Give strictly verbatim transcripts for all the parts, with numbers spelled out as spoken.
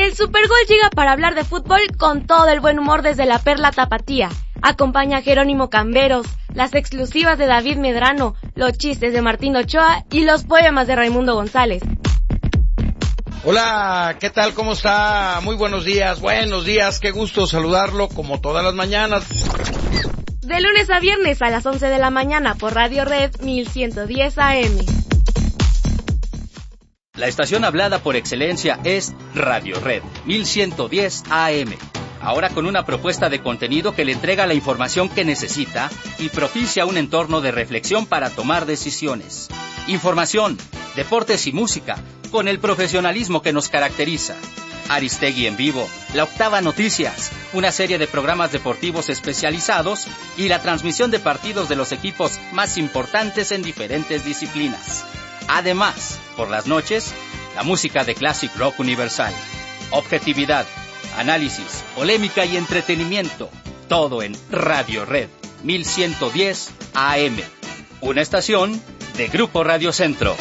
El Supergol llega para hablar de fútbol con todo el buen humor desde la Perla Tapatía. Acompaña a Jerónimo Camberos, las exclusivas de David Medrano, los chistes de Martín Ochoa y los poemas de Raimundo González. Hola, ¿qué tal? ¿Cómo está? Muy buenos días, buenos días, qué gusto saludarlo como todas las mañanas. De lunes a viernes a las once de la mañana por Radio Red mil ciento diez A M. La estación hablada por excelencia es Radio Red mil ciento diez A M. Ahora con una propuesta de contenido que le entrega la información que necesita y propicia un entorno de reflexión para tomar decisiones. Información, deportes y música, con el profesionalismo que nos caracteriza. Aristegui en vivo, La Octava Noticias, una serie de programas deportivos especializados y la transmisión de partidos de los equipos más importantes en diferentes disciplinas. Además, por las noches, la música de Classic Rock Universal. Objetividad, análisis, polémica y entretenimiento. Todo en Radio Red mil ciento diez A M. Una estación de Grupo Radio Centro.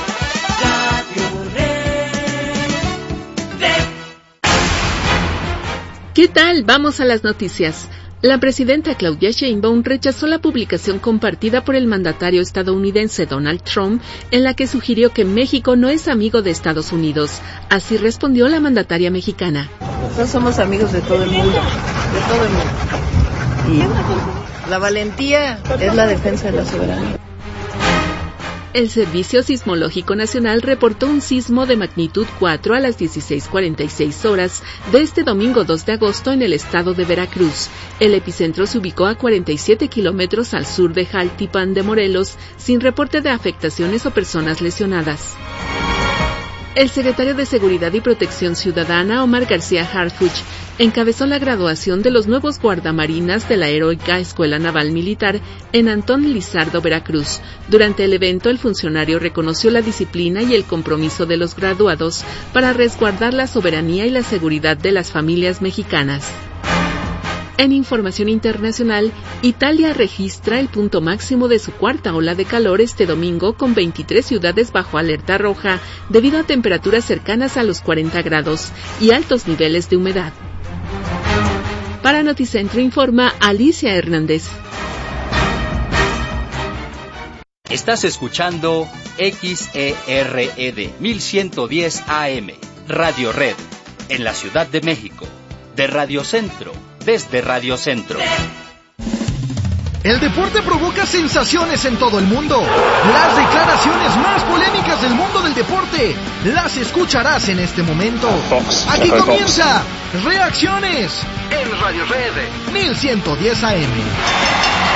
¿Qué tal? Vamos a las noticias. La presidenta Claudia Sheinbaum rechazó la publicación compartida por el mandatario estadounidense Donald Trump en la que sugirió que México no es amigo de Estados Unidos. Así respondió la mandataria mexicana. Nosotros somos amigos de todo el mundo, de todo el mundo. Y la valentía es la defensa de la soberanía. El Servicio Sismológico Nacional reportó un sismo de magnitud cuatro a las dieciséis cuarenta y seis horas de este domingo dos de agosto en el estado de Veracruz. El epicentro se ubicó a cuarenta y siete kilómetros al sur de Jaltipan de Morelos, sin reporte de afectaciones o personas lesionadas. El secretario de Seguridad y Protección Ciudadana, Omar García Harfuch, encabezó la graduación de los nuevos guardamarinas de la Heroica Escuela Naval Militar en Antón Lizardo, Veracruz. Durante el evento, el funcionario reconoció la disciplina y el compromiso de los graduados para resguardar la soberanía y la seguridad de las familias mexicanas. En información internacional, Italia registra el punto máximo de su cuarta ola de calor este domingo con veintitrés ciudades bajo alerta roja debido a temperaturas cercanas a los cuarenta grados y altos niveles de humedad. Para Noticentro informa Alicia Hernández. Estás escuchando X E R E D mil ciento diez A M, Radio Red, en la Ciudad de México, de Radio Centro. Desde Radio Centro. El deporte provoca sensaciones en todo el mundo. Las declaraciones más polémicas del mundo del deporte las escucharás en este momento. Aquí comienza Reacciones en Radio Red mil ciento diez A M.